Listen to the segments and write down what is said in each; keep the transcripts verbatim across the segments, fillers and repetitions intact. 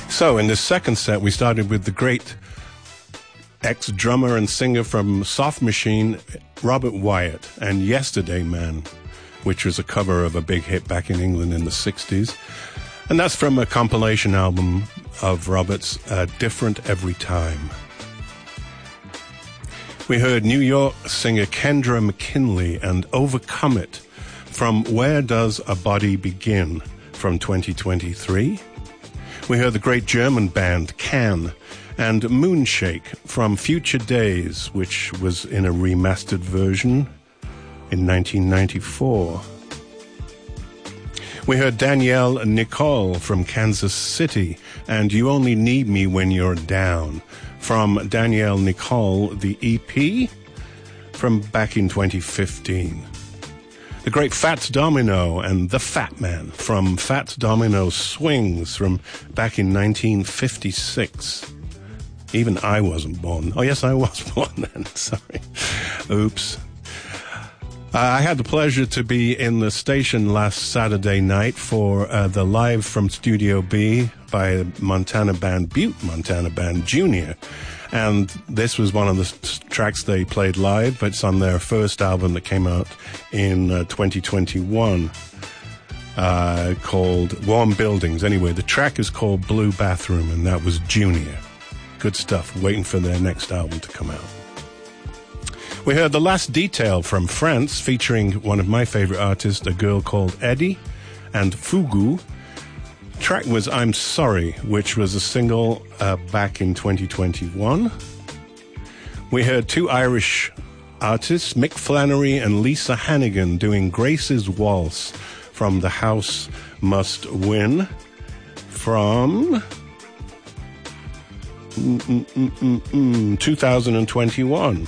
So in this second set, we started with the great ex-drummer and singer from Soft Machine, Robert Wyatt, and Yesterday Man, which was a cover of a big hit back in England in the sixties. And that's from a compilation album of Robert's, uh, Different Every Time. We heard New York singer Kendra McKinley and Overcome It from Where Does a Body Begin from twenty twenty-three. We heard the great German band Can and Moonshake from Future Days, which was in a remastered version in nineteen ninety-four. We heard Danielle Nicole from Kansas City and You Only Need Me When You're Down from Danielle Nicole, the E P from back in twenty fifteen. The great Fats Domino and The Fat Man from Fats Domino Swings from back in nineteen fifty-six. Even I wasn't born. Oh, yes, I was born then. Sorry. Oops. Uh, I had the pleasure to be in the station last Saturday night for uh, the Live from Studio B by Montana Band, Butte Montana Band Junior And this was one of the s- tracks they played live. It's on their first album that came out in uh, twenty twenty-one uh, called Warm Buildings. Anyway, the track is called Blue Bathroom, and that was Junior. Good stuff, waiting for their next album to come out. We heard The Last Detail from France, featuring one of my favorite artists, a girl called Eddie, and Fugu. The track was I'm Sorry, which was a single uh, back in twenty twenty-one. We heard two Irish artists, Mick Flannery and Lisa Hannigan, doing Grace's Waltz from The House Must Win from mm, mm, mm, mm, mm, two thousand twenty-one.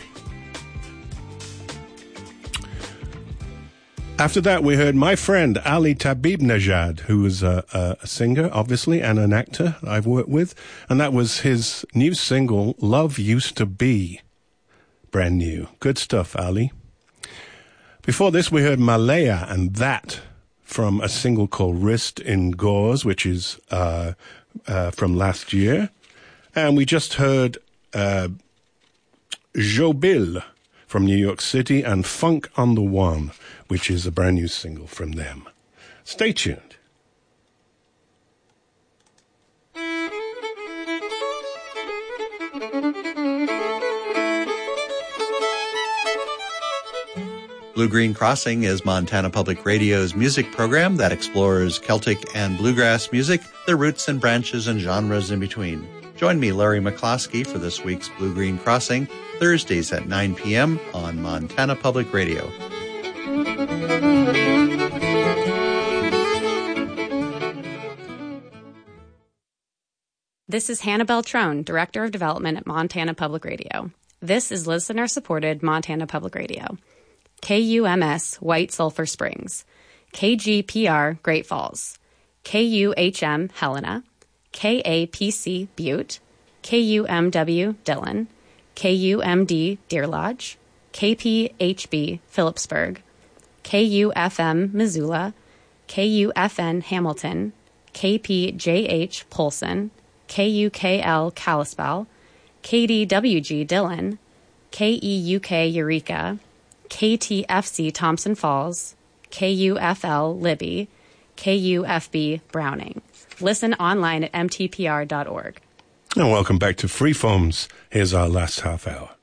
After that, we heard my friend Ali Tabibnejad, who is a, a singer, obviously, and an actor I've worked with. And that was his new single, Love Used to Be. Brand new. Good stuff, Ali. Before this, we heard Malaya and That from a single called Wrist in Gauze, which is uh, uh, from last year. And we just heard uh, Jobil from New York City and Funk on the One, which is a brand new single from them. Stay tuned. Blue Green Crossing is Montana Public Radio's music program that explores Celtic and bluegrass music, their roots and branches and genres in between. Join me, Larry McCloskey, for this week's Blue Green Crossing, Thursdays at nine p.m. on Montana Public Radio. This is Hannah Beltrone, Director of Development at Montana Public Radio. This is listener-supported Montana Public Radio. K U M S, White Sulphur Springs. K G P R, Great Falls. K U H M, Helena. K A P C, Butte. K U M W, Dillon. K U M D, Deer Lodge. K P H B, Phillipsburg. K U F M, Missoula. K U F N, Hamilton. K P J H, Polson. K U K L, Kalispell. K D W G, Dillon. K E U K, Eureka. K T F C, Thompson Falls. K U F L, Libby. K U F B, Browning. Listen online at m t p r dot org. And welcome back to Freeforms. Here's our last half hour.